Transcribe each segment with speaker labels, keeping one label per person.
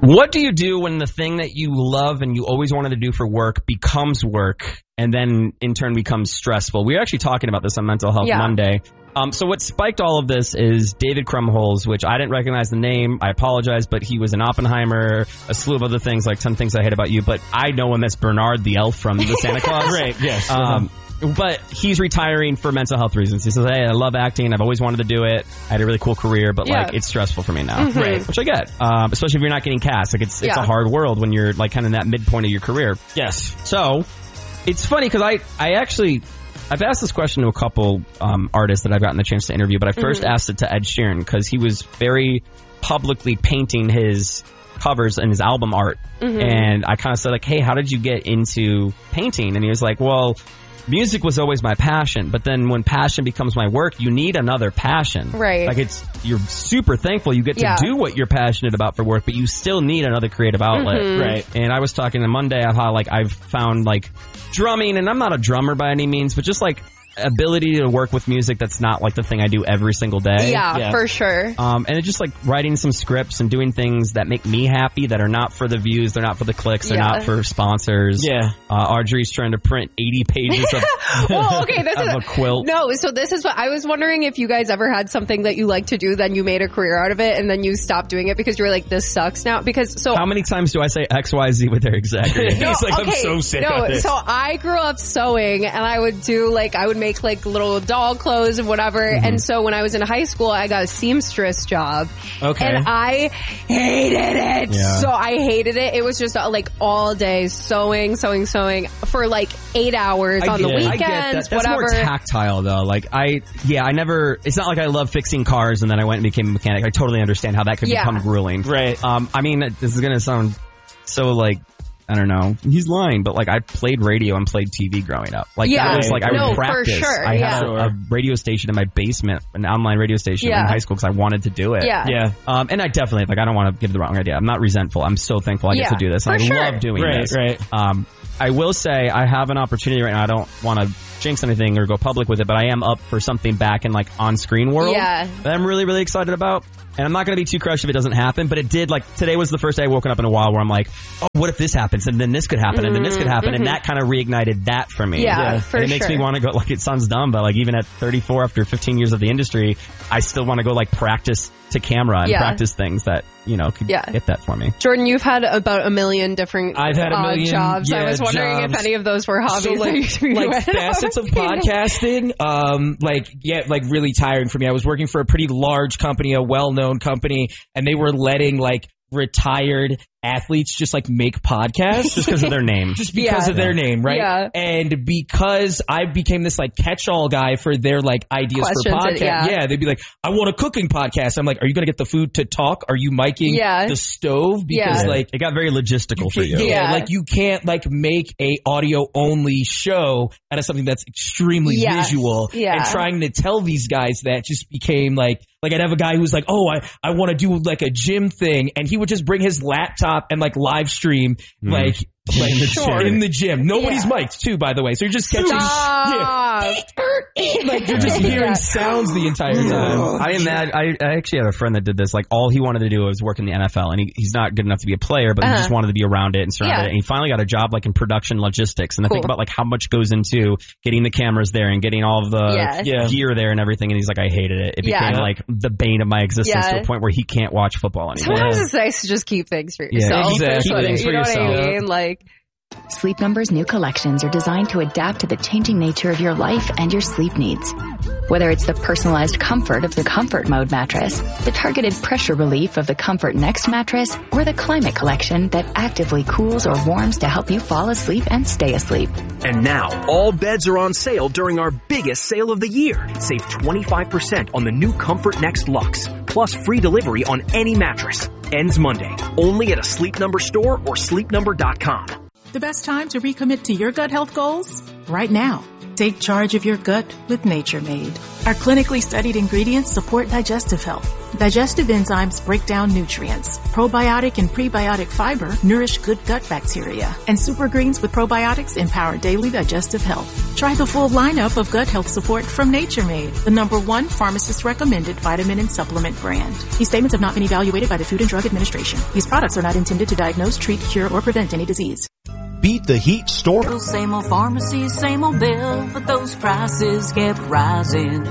Speaker 1: What do you do when the thing that you love and you always wanted to do for work becomes work and then in turn becomes stressful? We were actually talking about this on Mental Health Monday. So what spiked all of this is David Krumholz, which I didn't recognize the name. I apologize, but he was in Oppenheimer, a slew of other things, like Some Things I Hate About You. But I know him as Bernard the Elf from The Santa Claus.
Speaker 2: Right, yes.
Speaker 1: But he's retiring for mental health reasons. He says, hey, I love acting. I've always wanted to do it. I had a really cool career, but like it's stressful for me now.
Speaker 3: Mm-hmm.
Speaker 1: Right. Which I get. Especially if you're not getting cast. Like it's a hard world when you're like kind of in that midpoint of your career.
Speaker 2: Yes.
Speaker 1: So it's funny because I've asked this question to a couple artists that I've gotten the chance to interview, but I first asked it to Ed Sheeran because he was very publicly painting his covers and his album art. And I kind of said like, hey, how did you get into painting? And he was like, well, music was always my passion, but then when passion becomes my work, you need another passion.
Speaker 3: Right.
Speaker 1: Like you're super thankful you get to do what you're passionate about for work, but you still need another creative outlet.
Speaker 2: Right.
Speaker 1: And I was talking to Monday about how like I've found like drumming, and I'm not a drummer by any means, but just like ability to work with music that's not like the thing I do every single day.
Speaker 3: Yeah, for sure.
Speaker 1: And it's just like writing some scripts and doing things that make me happy that are not for the views, they're not for the clicks, they're not for sponsors.
Speaker 2: Yeah.
Speaker 1: Audrey's trying to print 80 pages of,
Speaker 3: well, okay, this
Speaker 1: of
Speaker 3: is
Speaker 1: a quilt.
Speaker 3: No, so this is what I was wondering if you guys ever had something that you like to do, then you made a career out of it, and then you stopped doing it because you were like, this sucks now. Because
Speaker 1: how many times do I say XYZ with their exact name?
Speaker 3: No,
Speaker 2: He's like, I'm so sick of this.
Speaker 3: So I grew up sewing, and I would make like little doll clothes and whatever. And so when I was in high school, I got a seamstress job.
Speaker 2: Okay.
Speaker 3: And I hated it.
Speaker 1: Yeah.
Speaker 3: So I hated it. It was just like all day sewing for like 8 hours on the weekends,
Speaker 1: I get that. That's
Speaker 3: whatever.
Speaker 1: more tactile though. Like it's not like I love fixing cars and then I went and became a mechanic. I totally understand how that could become grueling.
Speaker 2: Right.
Speaker 1: I mean, this is going to sound so like, I don't know. He's lying, but like I played radio and played TV growing up. Like that was like I would practice.
Speaker 3: For sure.
Speaker 1: I had a radio station in my basement, an online radio station in high school because I wanted to do it.
Speaker 3: Yeah.
Speaker 1: And I definitely I don't want to give the wrong idea. I'm not resentful. I'm so thankful I get to do this. And I love doing this.
Speaker 2: Right.
Speaker 1: I will say I have an opportunity right now. I don't want to jinx anything or go public with it, but I am up for something back in like on-screen world that I'm really, really excited about. And I'm not going to be too crushed if it doesn't happen, but it did. Like today was the first day I woken up in a while where I'm like, oh, what if this happens? And then this could happen, and then this could happen, and that kind of reignited that for me.
Speaker 3: Yeah, for
Speaker 1: and it makes me want to go. Like it sounds dumb, but like even at 34, after 15 years of the industry, I still want to go like practice to camera and practice things that could get that for me.
Speaker 3: Jordan, you've had about a million different
Speaker 2: I've had a million
Speaker 3: jobs. I was wondering if any of those were hobbies.
Speaker 2: So like facets of podcasting, like really tiring for me. I was working for a pretty large company, a well-known company, and they were letting like retired athletes just like make podcasts
Speaker 1: just because of their name.
Speaker 2: Just because of their name, right?
Speaker 3: Yeah.
Speaker 2: And because I became this like catch-all guy for their like ideas for podcasts. They'd be like, I want a cooking podcast. I'm like, are you going to get the food to talk? Are you miking the stove? Because like
Speaker 1: it got very logistical for you.
Speaker 2: Yeah, like you can't like make a audio only show out of something that's extremely visual. And trying to tell these guys that just became like I'd have a guy who's like, oh, I want to do like a gym thing, and he would just bring his laptop and like live stream like in the gym. Nobody's mic'd too, by the way. So you're just catching like you're just hearing sounds the entire time.
Speaker 1: I actually had a friend that did this. Like all he wanted to do was work in the NFL, and he's not good enough to be a player, but he just wanted to be around it and surrounded it. And he finally got a job like in production logistics. And I think about like how much goes into getting the cameras there and getting all of the gear there and everything. And he's like, I hated it. It became like the bane of my existence to a point where he can't watch football anymore.
Speaker 3: Sometimes it's nice to just keep things for yourself.
Speaker 1: Keep things for yourself.
Speaker 3: You know what I mean? Like
Speaker 4: Sleep Number's new collections are designed to adapt to the changing nature of your life and your sleep needs. Whether it's the personalized comfort of the Comfort Mode mattress, the targeted pressure relief of the Comfort Next mattress, or the Climate Collection that actively cools or warms to help you fall asleep and stay asleep.
Speaker 5: And now, all beds are on sale during our biggest sale of the year. Save 25% on the new Comfort Next Luxe, plus free delivery on any mattress. Ends Monday, only at a Sleep Number store or sleepnumber.com.
Speaker 6: The best time to recommit to your gut health goals? Right now. Take charge of your gut with Nature Made. Our clinically studied ingredients support digestive health. Digestive enzymes break down nutrients. Probiotic and prebiotic fiber nourish good gut bacteria. And super greens with probiotics empower daily digestive health. Try the full lineup of gut health support from Nature Made, the #1 pharmacist recommended vitamin and supplement brand. These statements have not been evaluated by the Food and Drug Administration. These products are not intended to diagnose, treat, cure, or prevent any disease.
Speaker 7: Beat the heat store.
Speaker 8: Same old pharmacy, same old bill, but those prices kept rising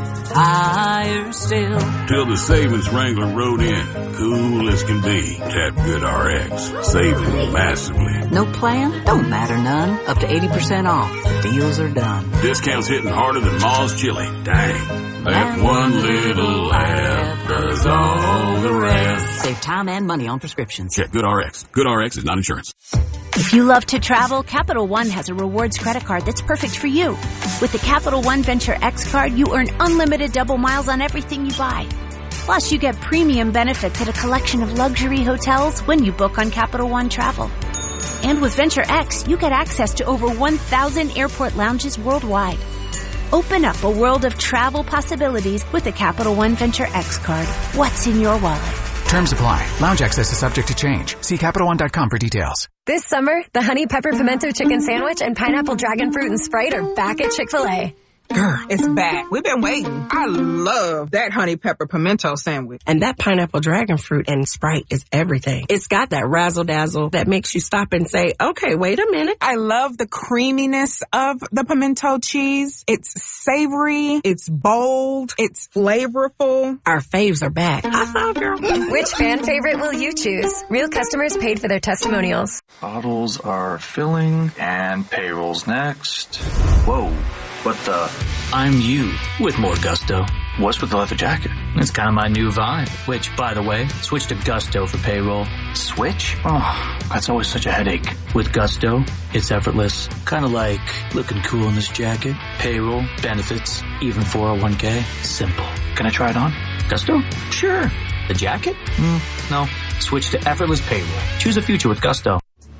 Speaker 8: higher still.
Speaker 9: Till the savings Wrangler rode in, cool as can be. Tap GoodRx, saving massively.
Speaker 8: No plan? Don't matter none. Up to 80% off. The deals are done.
Speaker 9: Discounts hitting harder than Ma's chili. Dang. That one little app does all the rest.
Speaker 8: Save time and money on prescriptions.
Speaker 9: Check GoodRx. GoodRx is not insurance.
Speaker 10: If you love to travel, Capital One has a rewards credit card that's perfect for you. With the Capital One Venture X card, you earn unlimited double miles on everything you buy. Plus, you get premium benefits at a collection of luxury hotels when you book on Capital One Travel. And with Venture X, you get access to over 1,000 airport lounges worldwide. Open up a world of travel possibilities with the Capital One Venture X card. What's in your wallet?
Speaker 11: Terms apply. Lounge access is subject to change. See CapitalOne.com for details.
Speaker 12: This summer, the Honey Pepper Pimento Chicken Sandwich and Pineapple Dragon Fruit and Sprite are back at Chick-fil-A.
Speaker 13: Girl, it's back. We've been waiting. I love that honey pepper pimento sandwich.
Speaker 14: And that pineapple dragon fruit and Sprite is everything. It's got that razzle dazzle that makes you stop and say, okay, wait a minute.
Speaker 13: I love the creaminess of the pimento cheese. It's savory. It's bold. It's flavorful.
Speaker 14: Our faves are back. High five, girl.
Speaker 12: Which fan favorite will you choose? Real customers paid for their testimonials.
Speaker 15: Bottles are filling and payroll's next. Whoa. What the?
Speaker 16: I'm you with more gusto.
Speaker 15: What's with the leather jacket?
Speaker 16: It's kind of my new vibe, which, by the way, switch to Gusto for payroll.
Speaker 15: Switch? Oh, that's always such a headache.
Speaker 16: With Gusto, it's effortless. Kind of like looking cool in this jacket. Payroll, benefits, even 401k. Simple.
Speaker 15: Can I try it on?
Speaker 16: Gusto? Sure. The jacket? No. Switch to effortless payroll. Choose a future with Gusto.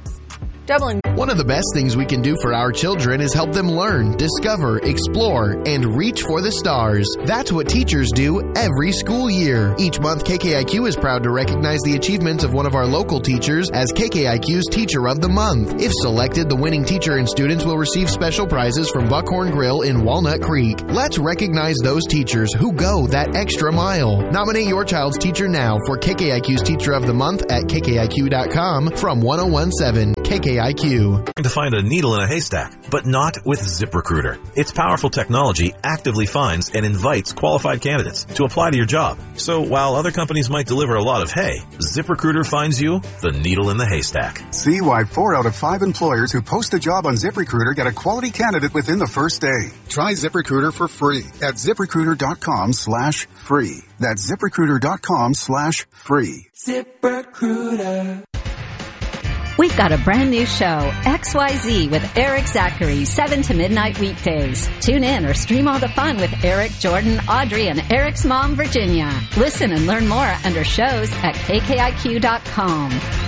Speaker 17: Dublin. One of the best things we can do for our children is help them learn, discover, explore, and reach for the stars. That's what teachers do every school year. Each month, KKIQ is proud to recognize the achievements of one of our local teachers as KKIQ's Teacher of the Month. If selected, the winning teacher and students will receive special prizes from Buckhorn Grill in Walnut Creek. Let's recognize those teachers who go that extra mile. Nominate your child's teacher now for KKIQ's Teacher of the Month at KKIQ.com from 1017 KKIQ.
Speaker 18: To find a needle in a haystack, but not with ZipRecruiter. Its powerful technology actively finds and invites qualified candidates to apply to your job. So while other companies might deliver a lot of hay, ZipRecruiter finds you the needle in the haystack.
Speaker 19: See why 4 out of 5 employers who post a job on ZipRecruiter get a quality candidate within the first day. Try ZipRecruiter for free at ZipRecruiter.com/free. That's ZipRecruiter.com/free.
Speaker 20: ZipRecruiter. We've got a brand new show, XYZ with Eric Zachary, 7 to midnight weekdays. Tune in or stream all the fun with Eric, Jordan, Audrey, and Eric's mom, Virginia. Listen and learn more under shows at KKIQ.com.